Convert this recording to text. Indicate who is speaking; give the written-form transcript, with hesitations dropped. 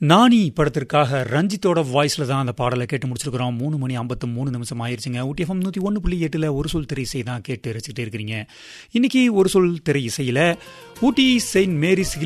Speaker 1: நானி படத்திற்காக ரஞ்சித்தோட வாய்ஸ்ல தான் அந்த பாடலை கேட்டு முடிச்சிருக்கிறோம். 3:53 ஆயிருச்சுங்க. ஊட்டிஎஃப்எம் 101.8 ஒரு சொல் திரை இசை தான் கேட்டு ரசிச்சுட்டே இருக்கிறீங்க. இன்னைக்கு ஒரு சொல் திரை இசையில ஊட்டி செயின்ட் மேரிஸ்